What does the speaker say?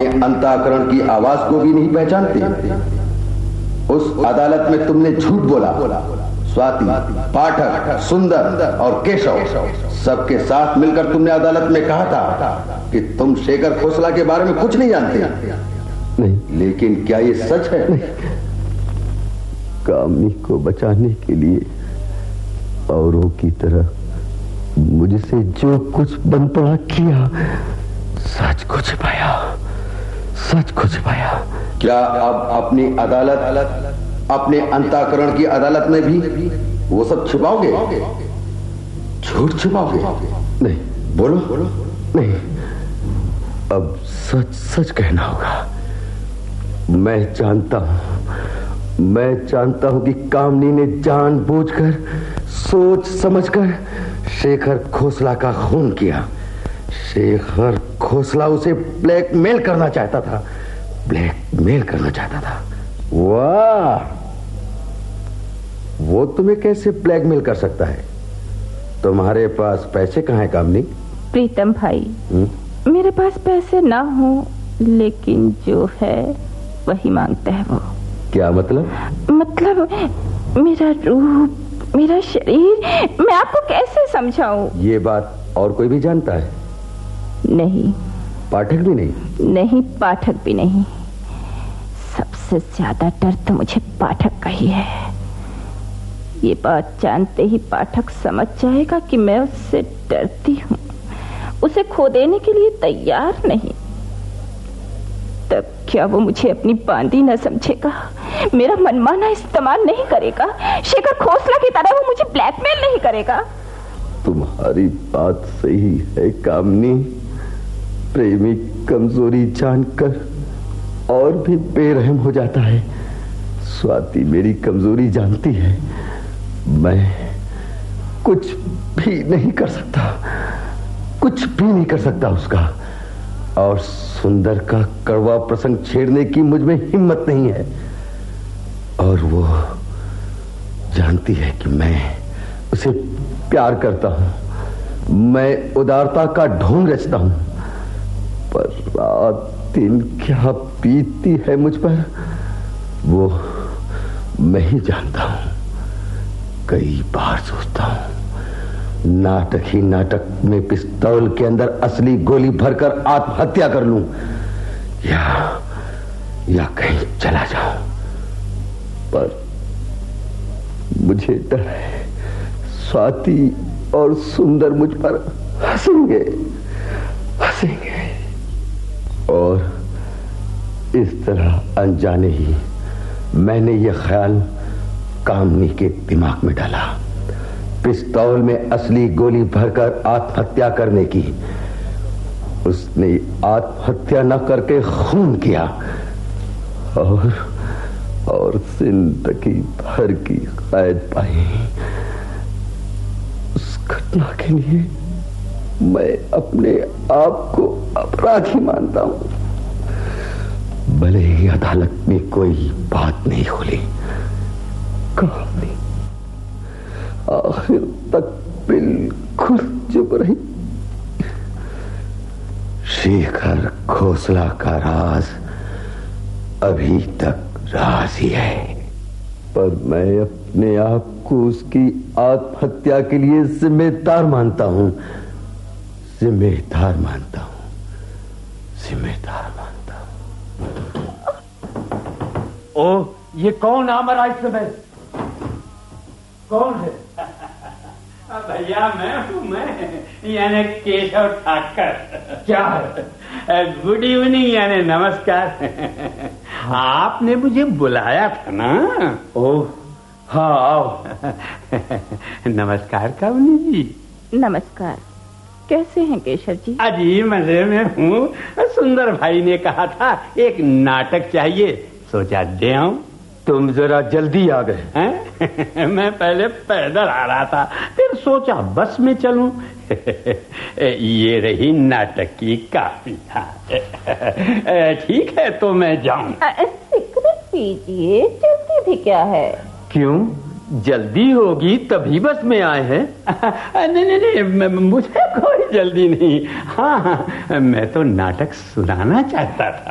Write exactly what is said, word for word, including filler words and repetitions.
अंतःकरण की आवाज को भी नहीं पहचानते। उस अदालत में तुमने झूठ बोला। स्वाति, पाठक, सुंदर और केशव सबके साथ मिलकर तुमने अदालत में कहा था कि तुम शेखर खोसला के बारे में कुछ नहीं जानते। नहीं। लेकिन क्या ये सच है? नहीं। कामनी को बचाने के लिए औरों की तरह मुझसे जो कुछ बन पड़ा किया, सच को छिपाया, सच को छिपाया। क्या अब अपनी अदालत, अपने अंतःकरण की अदालत में भी वो सब छिपाओगे? झूठ छिपाओगे? नहीं। बोलो। नहीं, अब सच सच कहना होगा। मैं जानता हूं, मैं जानता हूं कि कामनी ने जानबूझकर, सोच समझकर शेखर खोसला का खून किया। शेखर खोसला उसे ब्लैकमेल करना चाहता था, ब्लैकमेल करना चाहता था। वाह, वो तुम्हें कैसे ब्लैकमेल कर सकता है? तुम्हारे पास पैसे कहाँ हैं कामनी? प्रीतम भाई, हुँ? मेरे पास पैसे ना हो, लेकिन जो है वही मांगता है वो। क्या मतलब? मतलब मेरा रूप, मेरा शरीर, मैं आपको कैसे समझाऊं? ये बात और कोई भी जानता है? नहीं। पाठक भी नहीं? नहीं, पाठक भी नहीं। सबसे ज्यादा डर तो मुझे पाठक का ही है। ये बात जानते ही पाठक समझ जाएगा कि मैं उससे डरती हूँ, उसे खो देने के लिए तैयार नहीं। तब क्या वो मुझे अपनी बांदी न समझेगा, मेरा मनमाना इस्तेमाल नहीं करेगा, शेखर खोसला की तरह वो मुझे ब्लैकमेल नहीं करेगा। तुम्हारी बात सही है कामनी। प्रेमी कमजोरी जानकर और भी बेरहम हो जाता है। स्वाति मेरी कमजोरी जानती है। मैं कुछ भी नहीं कर सकता, कुछ भी नहीं कर सकता उसका। और सुंदर का कड़वा प्रसंग छेड़ने की मुझ में हिम्मत नहीं है। और वो जानती है कि मैं उसे प्यार करता हूं, मैं उदारता का ढोंग रचता हूं। पर रात दिन क्या बीतती है मुझ पर, वो मैं ही जानता हूं। कई बार सोचता हूं नाटक ही नाटक में पिस्तौल के अंदर असली गोली भरकर आत्महत्या कर लूं, या या कहीं चला जाऊं। पर मुझे डर है स्वाति और सुंदर मुझ पर हंसेंगे, हंसेंगे। और इस तरह अनजाने ही मैंने यह ख्याल कामनी के दिमाग में डाला, पिस्तौल में असली गोली भरकर आत्महत्या करने की। उसने आत्महत्या न करके खून किया और और जिंदगी भर की कैद पाई। उस घटना के लिए मैं अपने आप को अपराधी मानता हूं। भले ही अदालत में कोई बात नहीं खुली, कहानी आखिर तक बिल्कुल चुप रही। शेखर खोसला का राज अभी तक राज ही है। पर मैं अपने आप को उसकी आत्महत्या के लिए जिम्मेदार मानता हूं, जिम्मेदार मानता हूं, जिम्मेदार मानता हूं। ओ, ये कौन आ मरा इस समय? कौन है? भैया मैं हूँ, मैं यानी केशव ठाकर। क्या है? गुड इवनिंग यानी नमस्कार। आपने मुझे बुलाया था ना? ओह हाँ आओ। नमस्कार कामनी जी। नमस्कार। कैसे हैं केशव जी? अजी मजे में हूँ। सुंदर भाई ने कहा था एक नाटक चाहिए, सोचा दे आऊं। तुम जरा जल्दी आ गए हैं? मैं पहले पैदल आ रहा था, फिर सोचा बस में चलूं। ये रही नाटक की कापी। ठीक है तो मैं जाऊं? सिगरेट पीजिए, जल्दी भी क्या है? क्यों जल्दी होगी तभी बस में आए हैं? नहीं नहीं नहीं, मुझे कोई जल्दी नहीं। हाँ हाँ, मैं तो नाटक सुनाना चाहता था।